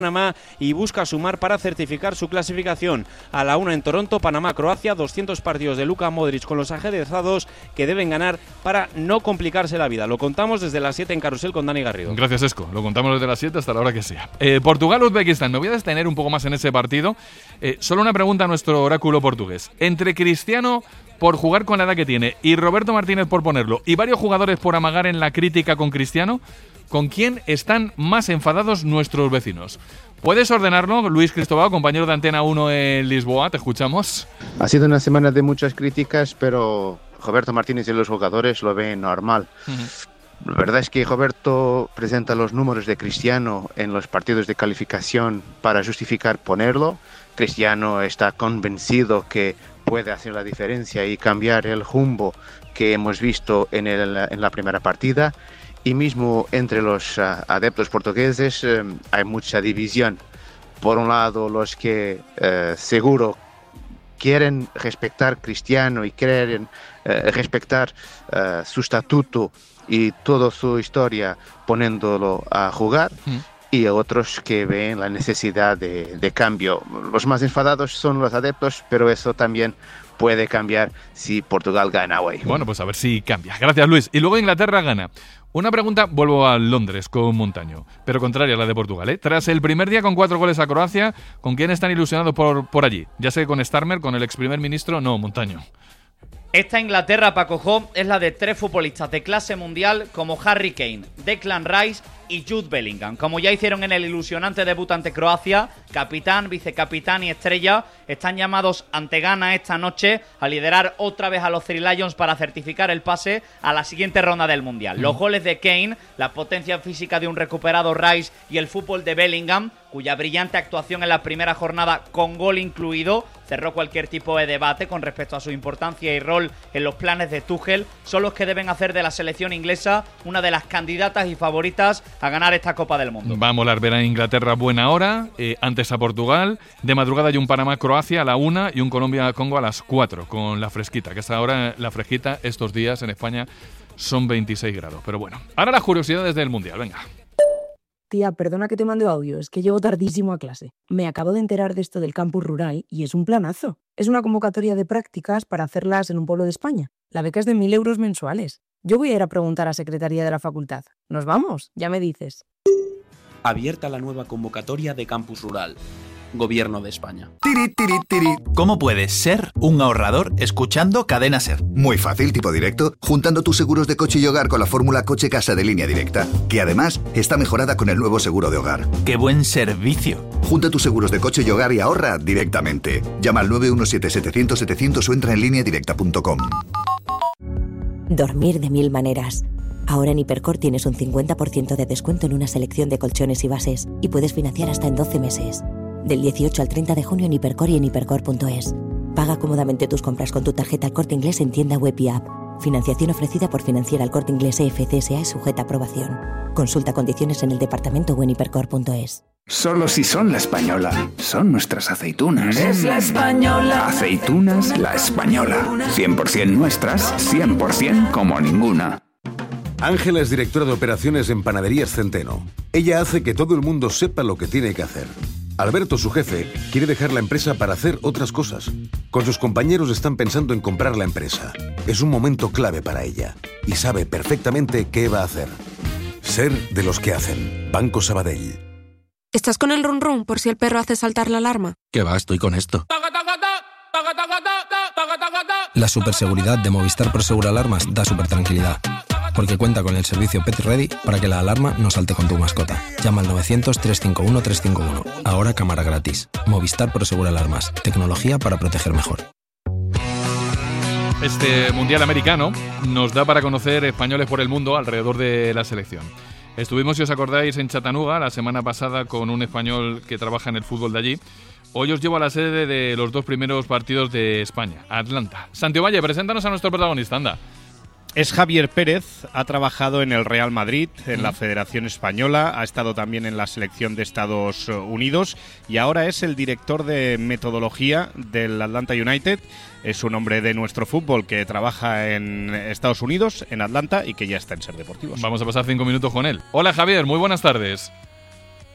Panamá y busca sumar para certificar su clasificación. A la 1 en Toronto, Panamá-Croacia, 200 partidos de Luka Modric con los ajedrezados que deben ganar para no complicarse la vida. Lo contamos desde las 7 en Carrusel con Dani Garrido. Gracias, Esco. Lo contamos desde las 7 hasta la hora que sea. Portugal-Uzbekistán. Me voy a detener un poco más en ese partido. Solo una pregunta a nuestro oráculo portugués. Entre Cristiano, por jugar con la edad que tiene, y Roberto Martínez por ponerlo, y varios jugadores por amagar en la crítica con Cristiano, ¿con quién están más enfadados nuestros vecinos? ¿Puedes ordenarlo, Luis Cristóbal, compañero de Antena 1 en Lisboa? Te escuchamos. Ha sido una semana de muchas críticas, pero Roberto Martínez y los jugadores lo ven normal. La verdad es que Roberto presenta los números de Cristiano en los partidos de calificación para justificar ponerlo. Cristiano está convencido que puede hacer la diferencia y cambiar el rumbo que hemos visto en la primera partida. Y mismo entre los adeptos portugueses hay mucha división. Por un lado, los que seguro quieren respetar Cristiano y quieren respetar su estatuto y toda su historia poniéndolo a jugar, y otros que ven la necesidad de cambio. Los más enfadados son los adeptos, pero eso también puede cambiar si Portugal gana hoy. Bueno, pues a ver si cambia. Gracias, Luis. Y luego Inglaterra gana. Una pregunta, vuelvo a Londres con Montaño, pero contraria a la de Portugal, Tras el primer día con 4 goles a Croacia, ¿con quién están ilusionados por allí? Ya sé, con Starmer, con el ex primer ministro, no, Montaño. Esta Inglaterra, Paco Jo, es la de 3 futbolistas de clase mundial como Harry Kane, Declan Rice y Jude Bellingham. Como ya hicieron en el ilusionante debut ante Croacia, capitán, vicecapitán y estrella están llamados ante Ghana esta noche a liderar otra vez a los Three Lions para certificar el pase a la siguiente ronda del Mundial. Los goles de Kane, la potencia física de un recuperado Rice y el fútbol de Bellingham, cuya brillante actuación en la primera jornada con gol incluido cerró cualquier tipo de debate con respecto a su importancia y rol en los planes de Tuchel, son los que deben hacer de la selección inglesa una de las candidatas y favoritas a ganar esta Copa del Mundo. Va a molar ver a Inglaterra a buena hora, antes a Portugal, de madrugada hay un Panamá-Croacia a la 1 y un Colombia-Congo a las 4, con la fresquita, que hasta ahora la fresquita estos días en España son 26 grados. Pero bueno, ahora las curiosidades del Mundial, venga. Tía, perdona que te mande audio, es que llego tardísimo a clase. Me acabo de enterar de esto del campus rural y es un planazo. Es una convocatoria de prácticas para hacerlas en un pueblo de España. La beca es de 1.000 euros mensuales. Yo voy a ir a preguntar a Secretaría de la Facultad. ¿Nos vamos? Ya me dices. Abierta la nueva convocatoria de campus rural. Gobierno de España. ¿Cómo puedes ser un ahorrador escuchando Cadena Ser? Muy fácil, tipo directo, juntando tus seguros de coche y hogar con la fórmula coche-casa de Línea Directa, que además está mejorada con el nuevo seguro de hogar. ¡Qué buen servicio! Junta tus seguros de coche y hogar y ahorra directamente. Llama al 917-700-700 o entra en lineadirecta.com. Dormir de 1000 maneras. Ahora en Hipercor tienes un 50% de descuento en una selección de colchones y bases y puedes financiar hasta en 12 meses. Del 18 al 30 de junio en Hipercor y en hipercor.es. Paga cómodamente tus compras con tu tarjeta El Corte Inglés en tienda web y app. Financiación ofrecida por Financiera El Corte Inglés EFCSA y sujeta a aprobación. Consulta condiciones en el departamento o en hipercor.es. Solo si son La Española. Son nuestras aceitunas. Es La Española. Aceitunas La Española. 100% nuestras, 100% como ninguna. Ángela es directora de operaciones en Panaderías Centeno. Ella hace que todo el mundo sepa lo que tiene que hacer. Alberto, su jefe, quiere dejar la empresa para hacer otras cosas. Con sus compañeros están pensando en comprar la empresa. Es un momento clave para ella y sabe perfectamente qué va a hacer. Ser de los que hacen. Banco Sabadell. ¿Estás con el run run por si el perro hace saltar la alarma? ¿Qué va? Estoy con esto. La superseguridad de Movistar Prosegur Alarmas da supertranquilidad. Porque cuenta con el servicio Pet Ready para que la alarma no salte con tu mascota. Llama al 900-351-351. Ahora cámara gratis. Movistar Prosegur Alarmas. Tecnología para proteger mejor. Este Mundial americano nos da para conocer españoles por el mundo alrededor de la selección. Estuvimos, si os acordáis, en Chattanooga la semana pasada con un español que trabaja en el fútbol de allí. Hoy os llevo a la sede de los 2 primeros partidos de España, Atlanta. Santiago Valle, preséntanos a nuestro protagonista, anda. Es Javier Pérez, ha trabajado en el Real Madrid, en la Federación Española, ha estado también en la selección de Estados Unidos y ahora es el director de metodología del Atlanta United. Es un hombre de nuestro fútbol que trabaja en Estados Unidos, en Atlanta, y que ya está en Ser Deportivos. Vamos a pasar 5 minutos con él. Hola Javier, muy buenas tardes.